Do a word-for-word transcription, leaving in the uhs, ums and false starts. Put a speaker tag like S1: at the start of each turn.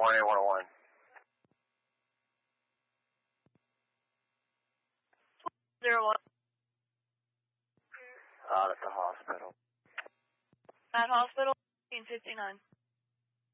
S1: one eight one one.
S2: Zero one.
S1: Out at the hospital.
S2: At hospital, fifteen fifty-nine.